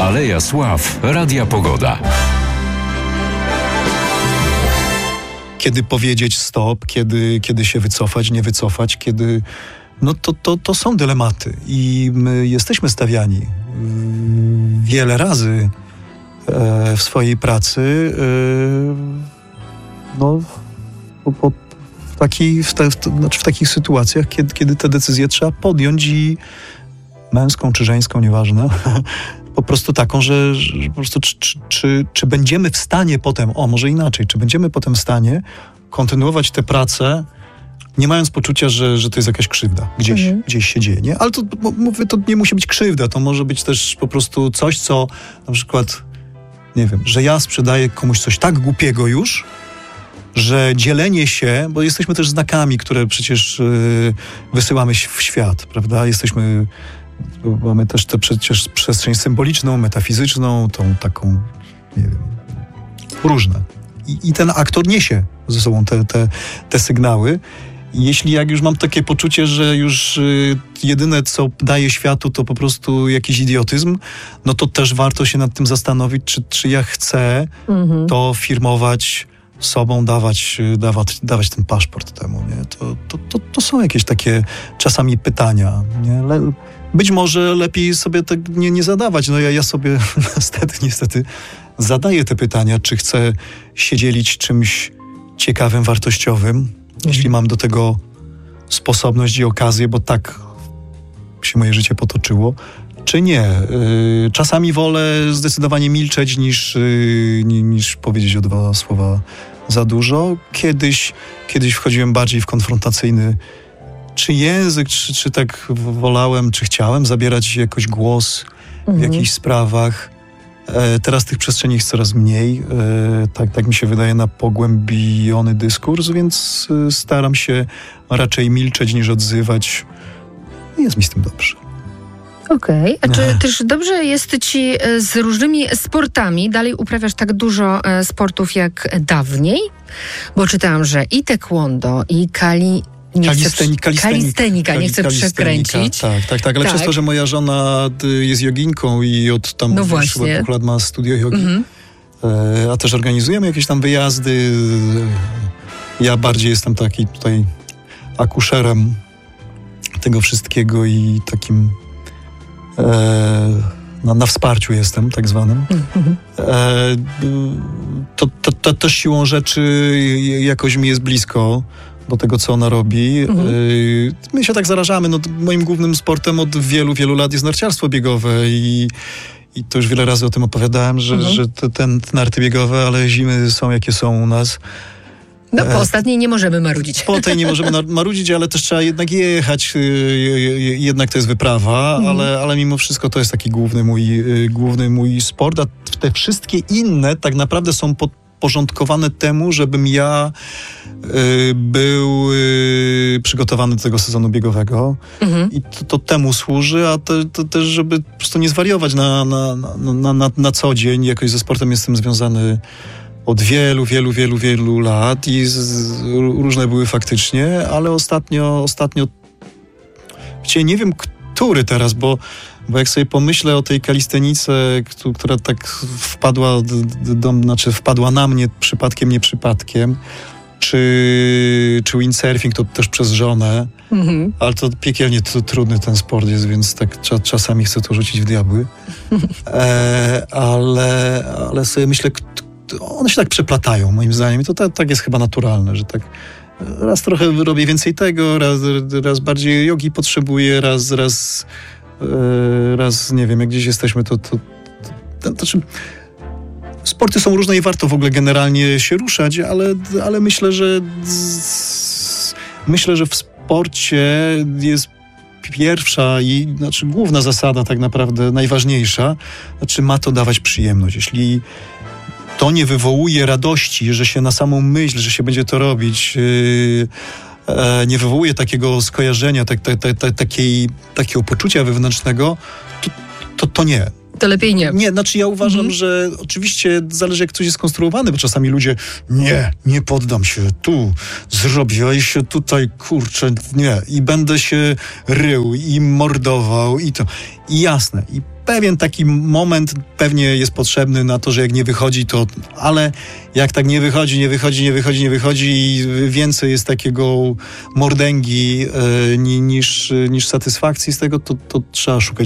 Aleja Sław Radia Pogoda. Kiedy powiedzieć stop, kiedy się wycofać, nie wycofać, kiedy... No to są dylematy i my jesteśmy stawiani wiele razy w swojej pracy w takich sytuacjach, kiedy te decyzje trzeba podjąć i męską czy żeńską, nieważne, po prostu taką, że po prostu czy będziemy w stanie potem, może inaczej, czy będziemy potem w stanie kontynuować tę pracę, nie mając poczucia, że to jest jakaś krzywda. Gdzieś się dzieje, nie? Ale to, mówię, to nie musi być krzywda, to może być też po prostu coś, co na przykład, nie wiem, że ja sprzedaję komuś coś tak głupiego już, że dzielenie się, bo jesteśmy też znakami, które przecież wysyłamy w świat, prawda? Mamy też tę przecież przestrzeń symboliczną, metafizyczną, tą taką, nie wiem, różne. I ten aktor niesie ze sobą te sygnały. Jak już mam takie poczucie, że już jedyne, co daje światu, to po prostu jakiś idiotyzm, no to też warto się nad tym zastanowić, czy ja chcę to firmować sobą, dawać ten paszport temu, nie? To są jakieś takie czasami pytania, nie? Być może lepiej sobie tak nie zadawać. No ja sobie niestety zadaję te pytania, czy chcę się dzielić czymś ciekawym, wartościowym, jeśli mam do tego sposobność i okazję, bo tak się moje życie potoczyło, czy nie. Czasami wolę zdecydowanie milczeć niż powiedzieć o 2 słowa za dużo. Kiedyś wchodziłem bardziej w konfrontacyjny czy język, czy tak wolałem, czy chciałem zabierać jakoś głos w jakichś sprawach. Teraz tych przestrzeni jest coraz mniej. Tak mi się wydaje, na pogłębiony dyskurs, więc staram się raczej milczeć niż odzywać. Jest mi z tym dobrze. Okej. A czy też dobrze jest ci z różnymi sportami? Dalej uprawiasz tak dużo sportów jak dawniej? Bo czytałam, że i taekwondo, i kalistenika, nie chcę przekręcić. Tak, ale przez to, że moja żona jest joginką i od tam chyba 2 lat ma studio jogi, a też organizujemy jakieś tam wyjazdy. Ja bardziej jestem taki tutaj akuszerem tego wszystkiego i takim na wsparciu jestem, tak zwanym. To też siłą rzeczy jakoś mi jest blisko do tego, co ona robi. My się tak zarażamy. Moim głównym sportem od wielu, wielu lat jest narciarstwo biegowe i to już wiele razy o tym opowiadałem, że te narty biegowe, ale zimy są jakie są u nas. No po ostatniej nie możemy marudzić. Po tej nie możemy marudzić, ale też trzeba jednak jechać. Jednak to jest wyprawa, ale mimo wszystko to jest taki główny mój sport, a te wszystkie inne tak naprawdę są podporządkowane temu, żebym ja był przygotowany do tego sezonu biegowego i to temu służy, a to też, żeby po prostu nie zwariować na co dzień. Jakoś ze sportem jestem związany od wielu lat i różne były faktycznie, ale ostatnio nie wiem, który teraz, bo jak sobie pomyślę o tej kalistenice, która tak wpadła na mnie przypadkiem, nie przypadkiem, czy windsurfing, to też przez żonę, ale to piekielnie trudny ten sport jest, więc tak czasami chcę to rzucić w diabły. Ale sobie myślę, one się tak przeplatają, moim zdaniem. I to tak jest chyba naturalne, że tak raz trochę robię więcej tego, raz bardziej jogi potrzebuję, raz nie wiem, jak gdzieś jesteśmy, to sporty są różne i warto w ogóle generalnie się ruszać, ale myślę, że w sporcie jest pierwsza i główna zasada, tak naprawdę najważniejsza, ma to dawać przyjemność. Jeśli to nie wywołuje radości, że się na samą myśl, że się będzie to robić, nie wywołuje takiego skojarzenia, takiego poczucia wewnętrznego, to nie. To lepiej nie. Nie, ja uważam, że oczywiście zależy, jak ktoś jest skonstruowany, bo czasami ludzie nie poddam się, tu zrobię się tutaj, kurczę, nie. I będę się rył i mordował i to. I jasne. I pewien taki moment pewnie jest potrzebny na to, że jak nie wychodzi, to... Ale jak tak nie wychodzi i więcej jest takiego mordęgi niż satysfakcji z tego, to trzeba szukać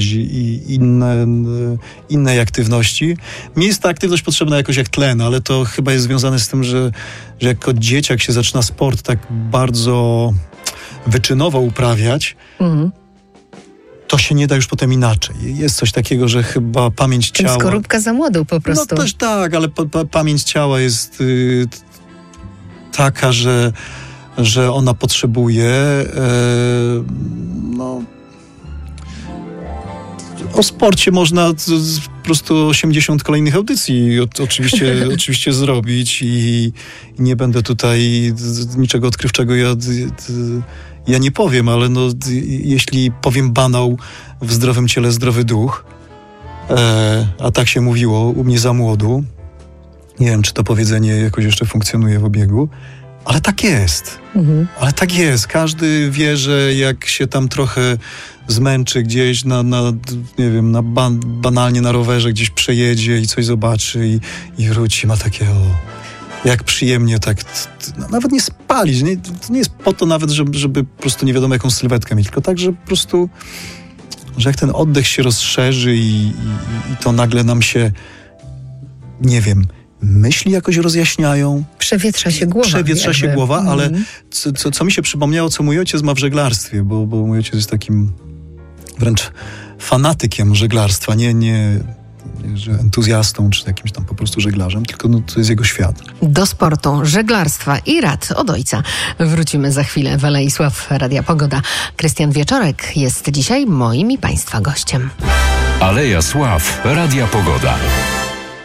innej aktywności. Mi jest ta aktywność potrzebna jakoś jak tlen, ale to chyba jest związane z tym, że jako dzieciak się zaczyna sport tak bardzo wyczynowo uprawiać, to się nie da już potem inaczej. Jest coś takiego, że chyba pamięć ciała... Skorupka za młodu po prostu. No też tak, ale pamięć ciała jest taka, że ona potrzebuje o sporcie można po prostu 80 kolejnych audycji oczywiście zrobić i nie będę tutaj niczego odkrywczego ja nie powiem, ale jeśli powiem banał w zdrowym ciele zdrowy duch, a tak się mówiło u mnie za młodu, nie wiem, czy to powiedzenie jakoś jeszcze funkcjonuje w obiegu, ale tak jest. Ale tak jest. Każdy wie, że jak się tam trochę zmęczy gdzieś nie wiem, banalnie na rowerze gdzieś przejedzie i coś zobaczy i wróci, ma takie jak przyjemnie tak, nawet nie spalić, to nie jest po to nawet, żeby po prostu nie wiadomo jaką sylwetkę mieć, tylko tak, że po prostu, że jak ten oddech się rozszerzy i to nagle nam się, nie wiem, myśli jakoś rozjaśniają. Przewietrza się głowa. Ale co mi się przypomniało, co mój ojciec ma w żeglarstwie, bo mój ojciec jest takim wręcz fanatykiem żeglarstwa, nie że entuzjastą, czy jakimś tam po prostu żeglarzem, tylko to jest jego świat. Do sportu, żeglarstwa i rad od ojca. Wrócimy za chwilę. Wele i Sław, Radia Pogoda. Krystian Wieczorek jest dzisiaj moim i Państwa gościem. Aleja Sław, Radia Pogoda.